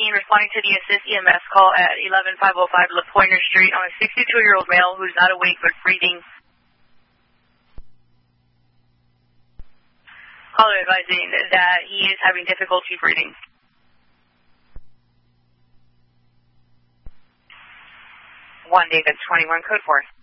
responding to the assist EMS call at 11505 LaPointe Street on a 62-year-old male who's not awake but breathing. Caller advising that he is having difficulty breathing. 1 David 21, code 4.